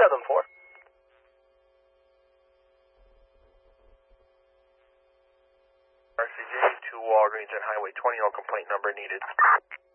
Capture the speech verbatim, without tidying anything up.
seven four. R C J to Walgreens and Highway twenty, no complaint number needed.